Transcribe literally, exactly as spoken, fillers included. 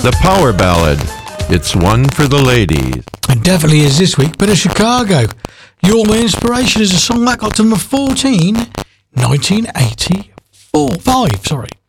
The power ballad. It's one for the ladies. It definitely is this week, but of Chicago. You're My Inspiration is a song that got to number fourteen, nineteen eighty-four. Five, sorry.